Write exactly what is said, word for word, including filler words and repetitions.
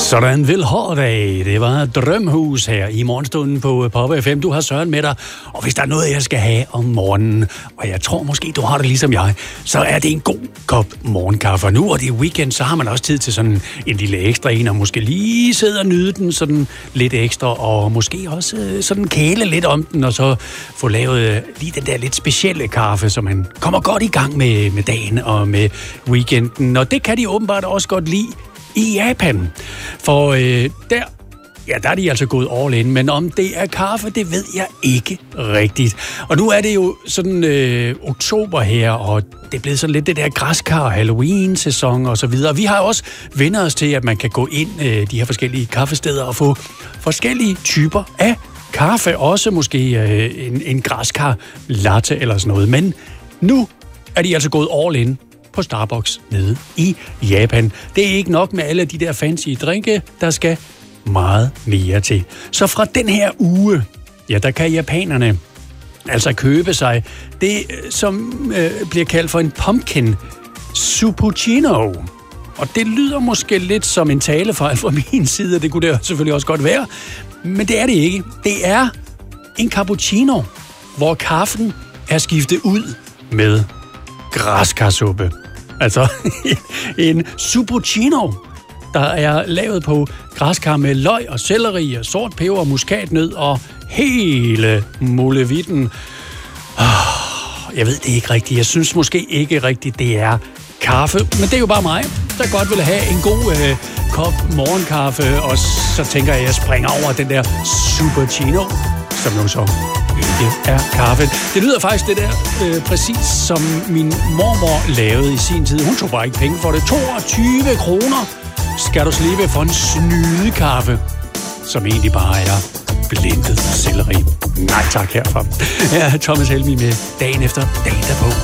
Sådan vil hårdag. Det var Drømhus her i morgenstunden på Pop F M. Du har Søren med dig, og hvis der er noget, jeg skal have om morgenen, og jeg tror måske, du har det ligesom jeg, så er det en god kop morgenkaffe. Og nu er det weekend, så har man også tid til sådan en lille ekstra en, og måske lige sidde og nyde den sådan lidt ekstra, og måske også sådan kæle lidt om den, og så få lavet lige den der lidt specielle kaffe, så man kommer godt i gang med, med dagen og med weekenden. Og det kan de åbenbart også godt lide i Japan. For øh, der, ja, der er de altså gået all in, men om det er kaffe, det ved jeg ikke rigtigt. Og nu er det jo sådan øh, oktober her, og det er blevet sådan lidt det der græskar, Halloween-sæson og så videre. Vi har også vendt os til, at man kan gå ind øh, de her forskellige kaffesteder og få forskellige typer af kaffe. Også måske øh, en, en græskar latte eller sådan noget. Men nu er de altså gået all in på Starbucks nede i Japan. Det er ikke nok med alle de der fancy drinke, der skal meget mere til. Så fra den her uge, ja, der kan japanerne altså købe sig det, som øh, bliver kaldt for en pumpkin suppuccino. Og det lyder måske lidt som en talefejl fra min side, det kunne det selvfølgelig også godt være, men det er det ikke. Det er en cappuccino, hvor kaffen er skiftet ud med græskarsuppe. Altså en suppuccino, der er lavet på græskar med løg og selleri og sort peber og muskatnød og hele molevitten. Oh, jeg ved det ikke rigtigt. Jeg synes måske ikke rigtigt, det er kaffe. Men det er jo bare mig, der godt vil have en god øh, kop morgenkaffe. Og så tænker jeg, at jeg springer over den der suppuccino, som nu så ikke er kaffe. Det lyder faktisk det der øh, præcis som min mormor lavede i sin tid. Hun tog bare ikke penge for det. toogtyve kroner skal du slippe for en snydekaffe, som egentlig bare er blendet selleri. Nej tak herfra. Her er Thomas Helmig med dagen efter, dagen derpå.